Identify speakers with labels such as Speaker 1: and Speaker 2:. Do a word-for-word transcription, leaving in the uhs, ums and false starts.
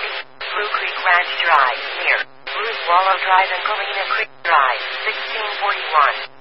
Speaker 1: twenty, Blue Creek Ranch Drive, near Bruce Wallow Drive and Galena Creek Drive, sixteen forty-one.